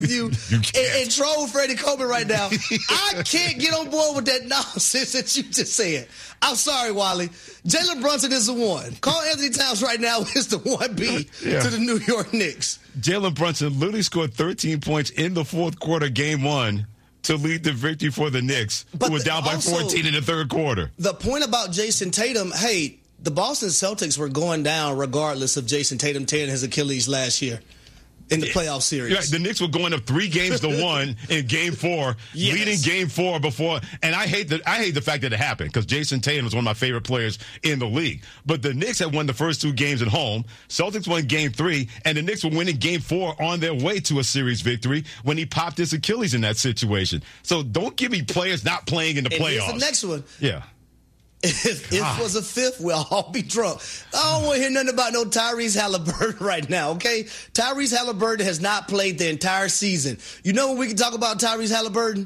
you and troll Freddie Coleman right now. I can't get on board with that nonsense that you just said. I'm sorry, Wally. Jalen Brunson is the one. Karl Anthony Towns right now is the 1B to the New York Knicks. Jalen Brunson literally scored 13 points in the fourth quarter, game one, to lead the victory for the Knicks, who were down by 14 in the third quarter. The point about Jason Tatum, hey, the Boston Celtics were going down regardless of Jason Tatum tearing his Achilles last year in the playoff series. Right, the Knicks were going up 3-1 in Game 4, leading Game 4 before. And I hate the fact that it happened because Jason Tatum was one of my favorite players in the league. But the Knicks had won the first 2 games at home. Celtics won Game 3, and the Knicks were winning Game 4 on their way to a series victory when he popped his Achilles in that situation. So don't give me players not playing in the playoffs. Here's the next one. Yeah. If it was a fifth, we'll all be drunk. I don't want to hear nothing about no Tyrese Halliburton right now, okay? Tyrese Halliburton has not played the entire season. You know when we can talk about Tyrese Halliburton?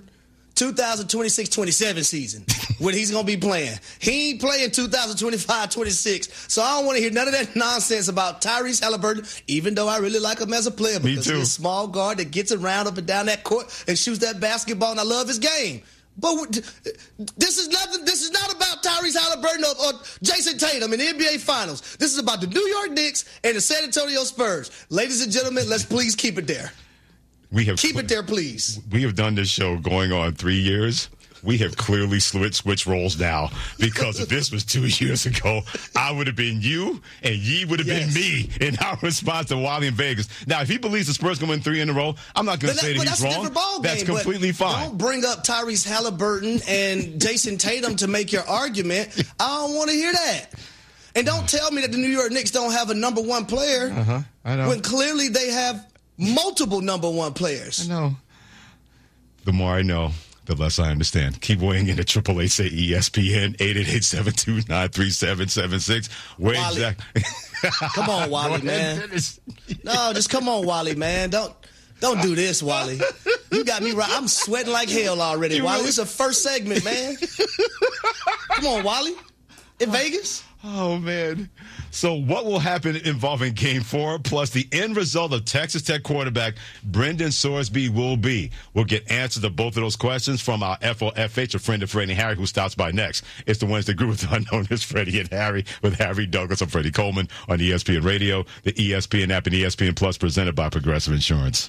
2026-27 season when he's going to be playing. He ain't playing 2025-26. So I don't want to hear none of that nonsense about Tyrese Halliburton, even though I really like him as a player because he's a small guard that gets around up and down that court and shoots that basketball, and I love his game. But this is not about Tyrese Halliburton or Jason Tatum in the NBA Finals. This is about the New York Knicks and the San Antonio Spurs. Ladies and gentlemen, let's please keep it there. Keep it there, please. We have done this show going on 3 years. We have clearly switched roles now because if this was 2 years ago, I would have been you and ye would have been me in our response to Wally in Vegas. Now, if he believes the Spurs going to win 3 in a row, I'm not going to say that he's wrong. That's completely fine. Don't bring up Tyrese Halliburton and Jason Tatum to make your argument. I don't want to hear that. And don't tell me that the New York Knicks don't have a number one player I know. when clearly they have multiple number one players. I know. The more I know, the less I understand. Keep weighing in at 888-ESPN, 888-729-3776. Where exactly? Come on, Wally, man. No, just come on, Wally, man. Don't do this, Wally. You got me right. I'm sweating like hell already, Wally. This is the first segment, man. Come on, Wally. In Vegas? Oh, man. So what will happen involving Game 4 plus the end result of Texas Tech quarterback Brendan Sorsby will be? We'll get answers to both of those questions from our FOFH, a friend of Freddie and Harry, who stops by next. It's the Wednesday Group with the Unknown as Freddie and Harry with Harry Douglas and Freddie Coleman on ESPN Radio, the ESPN app, and ESPN Plus presented by Progressive Insurance.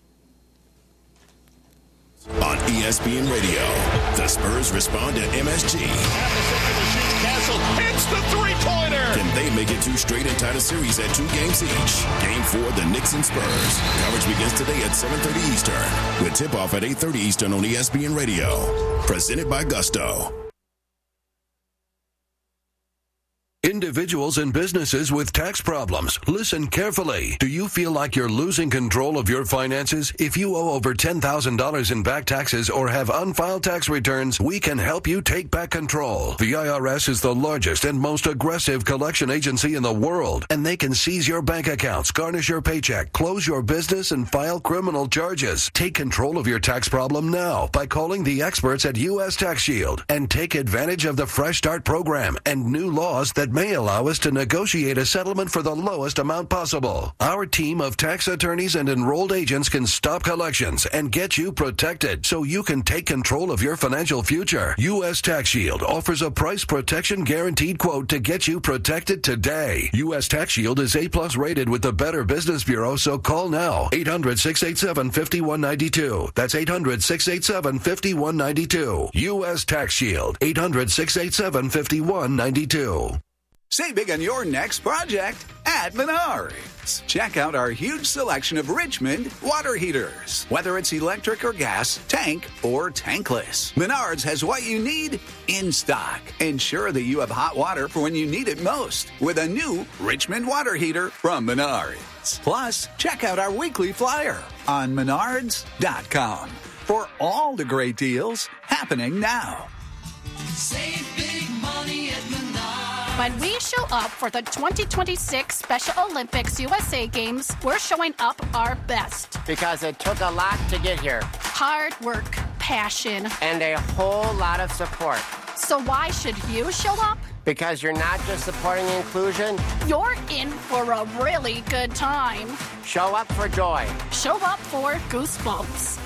On ESPN Radio, the Spurs respond to MSG. Castle hits the three-pointer. Can they make it 2 straight and tie the series at 2 games each? Game 4, the Knicks and Spurs. Coverage begins today at 7:30 Eastern, with tip-off at 8:30 Eastern on ESPN Radio. Presented by Gusto. Individuals and businesses with tax problems, listen carefully. Do you feel like you're losing control of your finances? If you owe over $10,000 in back taxes or have unfiled tax returns, we can help you take back control. The IRS is the largest and most aggressive collection agency in the world, and they can seize your bank accounts, garnish your paycheck, close your business, and file criminal charges. Take control of your tax problem now by calling the experts at U.S. Tax Shield and take advantage of the Fresh Start program and new laws that may allow us to negotiate a settlement for the lowest amount possible. Our team of tax attorneys and enrolled agents can stop collections and get you protected so you can take control of your financial future. U.S. Tax Shield offers a price protection guaranteed quote to get you protected today. U.S. Tax Shield is A+ rated with the Better Business Bureau, so call now. 800-687-5192. That's 800-687-5192. U.S. Tax Shield. 800-687-5192. Save big on your next project at Menards. Check out our huge selection of Richmond water heaters. Whether it's electric or gas, tank or tankless, Menards has what you need in stock. Ensure that you have hot water for when you need it most with a new Richmond water heater from Menards. Plus, check out our weekly flyer on menards.com for all the great deals happening now. Save big money at Menards. When we show up for the 2026 Special Olympics USA Games, we're showing up our best. Because it took a lot to get here. Hard work, passion, and a whole lot of support. So why should you show up? Because you're not just supporting inclusion, You're in for a really good time. show up for joy. Show up for Goosebumps.